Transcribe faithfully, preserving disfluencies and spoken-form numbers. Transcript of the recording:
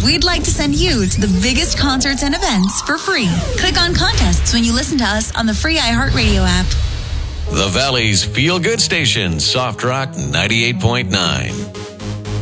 we'd like to send you to the biggest concerts and events for free. Click on contests when you listen to us on the free iHeartRadio app. The Valley's feel-good station, Soft Rock ninety-eight point nine.